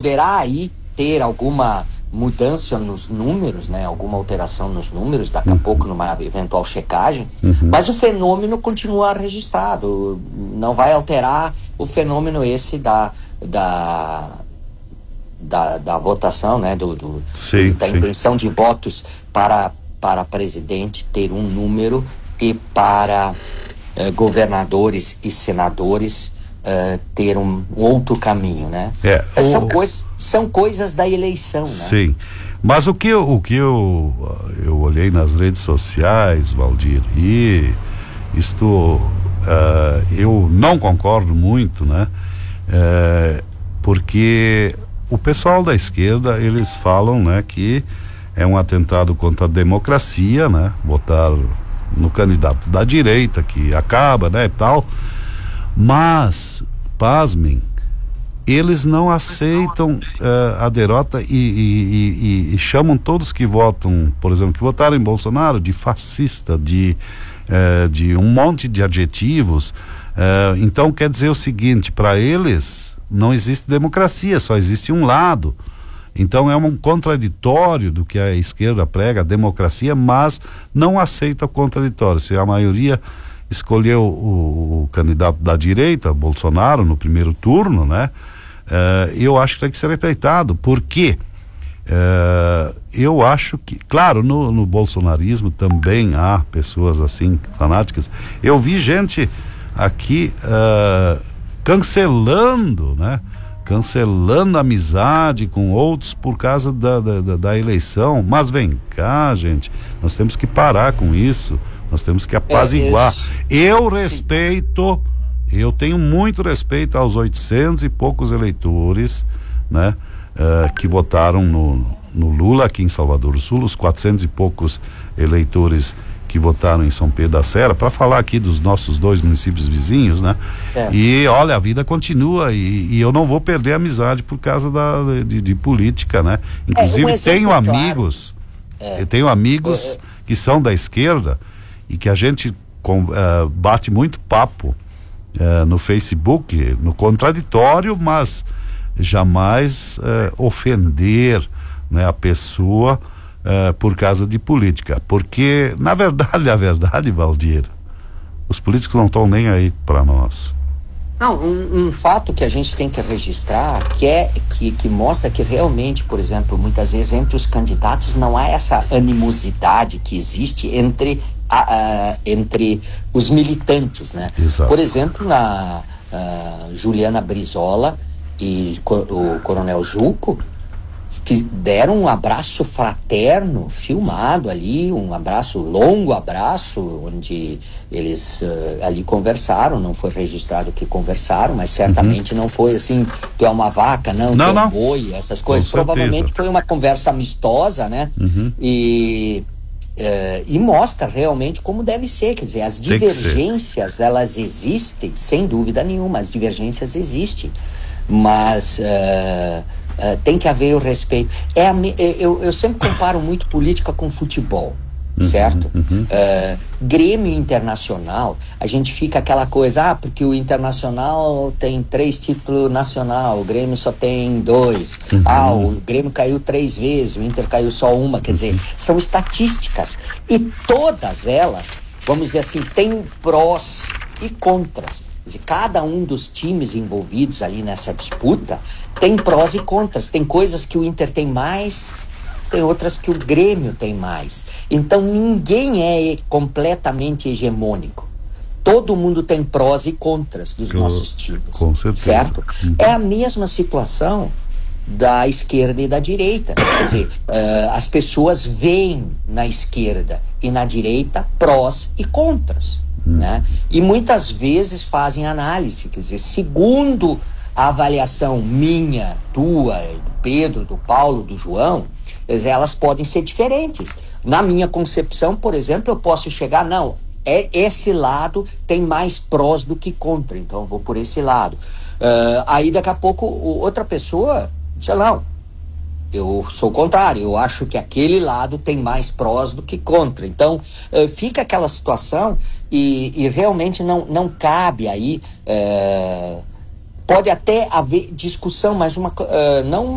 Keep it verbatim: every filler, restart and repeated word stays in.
poderá aí ter alguma mudança nos números, né? Alguma alteração nos números, daqui a uhum. pouco numa eventual checagem, uhum. mas o fenômeno continua registrado, não vai alterar o fenômeno esse da da, da, da votação, né? Do, do, sim, da sim. intenção de votos para, para presidente ter um número e para eh, governadores e senadores Uh, ter um outro caminho, né? É, são, o... cois, são coisas da eleição, né? Sim, mas o que, eu, o que eu, eu olhei nas redes sociais, Valdir, e isto uh, eu não concordo muito, né? Uh, porque o pessoal da esquerda, eles falam, né, que é um atentado contra a democracia, né? Votar no candidato da direita que acaba, né, e tal. Mas, pasmem, eles não aceitam uh, a derrota e, e, e, e chamam todos que votam, por exemplo, que votaram em Bolsonaro de fascista, de, uh, de um monte de adjetivos. Uh, então quer dizer o seguinte, para eles não existe democracia, só existe um lado. Então é um contraditório do que a esquerda prega, a democracia, mas não aceita o contraditório. Se a maioria escolheu o, o candidato da direita, Bolsonaro, no primeiro turno, né? Uh, eu acho que tem que ser respeitado, porque uh, eu acho que, claro, no, no bolsonarismo também há pessoas assim, fanáticas. Eu vi gente aqui uh, cancelando, né? Cancelando a amizade com outros por causa da, da, da eleição. Mas vem cá, gente, nós temos que parar com isso. Nós temos que apaziguar. É, eu respeito, eu tenho muito respeito aos oitocentos e poucos eleitores, né, uh, que votaram no, no Lula aqui em Salvador do Sul, os quatrocentos e poucos eleitores que votaram em São Pedro da Serra, para falar aqui dos nossos dois municípios vizinhos, né? É. E olha, a vida continua e, e eu não vou perder a amizade por causa da, de, de política, né? Inclusive, é, um tenho amigos, claro. é. eu tenho amigos é. que são da esquerda e que a gente com, uh, bate muito papo uh, no Facebook, no contraditório, mas jamais uh, ofender, né, a pessoa uh, por causa de política, porque na verdade, a verdade, Valdir, os políticos não estão nem aí para nós. Não, um, um fato que a gente tem que registrar, que é que, que mostra que realmente, por exemplo, muitas vezes entre os candidatos não há essa animosidade que existe entre A, a, entre os militantes, né? Exato. Por exemplo, na a, Juliana Brizola e co, o Coronel Juco, que deram um abraço fraterno, filmado ali, um abraço, longo abraço, onde eles uh, ali conversaram, não foi registrado que conversaram, mas certamente uhum. não foi assim, tu é uma vaca, não, não, tu é um não. boi, essas coisas. Com Provavelmente certeza. foi uma conversa amistosa, né? Uhum. E Uh, e mostra realmente como deve ser, quer dizer, as divergências elas existem, sem dúvida nenhuma, as divergências existem, mas uh, uh, tem que haver o respeito. É a, eu, eu sempre comparo muito política com futebol, uhum, certo? Uhum. Uh, Grêmio Internacional, a gente fica aquela coisa, ah, porque o Internacional tem três títulos nacional, o Grêmio só tem dois, uhum. ah, o Grêmio caiu três vezes, o Inter caiu só uma, quer dizer, são estatísticas, e todas elas, vamos dizer assim, têm prós e contras. Quer dizer, cada um dos times envolvidos ali nessa disputa tem prós e contras, tem coisas que o Inter tem mais, tem outras que o Grêmio tem mais. Então ninguém é completamente hegemônico. Todo mundo tem prós e contras dos com, nossos times. Com certeza. Certo? Uhum. É a mesma situação da esquerda e da direita. Quer dizer, uh, as pessoas veem na esquerda e na direita prós e contras. Uhum. Né? E muitas vezes fazem análise, quer dizer, segundo a avaliação minha, tua, do Pedro, do Paulo, do João, elas podem ser diferentes. Na minha concepção, por exemplo, eu posso chegar, não, é, esse lado tem mais prós do que contra, então eu vou por esse lado. Uh, aí daqui a pouco outra pessoa diz, não, eu sou o contrário, eu acho que aquele lado tem mais prós do que contra. Então uh, fica aquela situação e, e realmente não, não cabe aí, uh, pode até haver discussão, mas uma, uh, não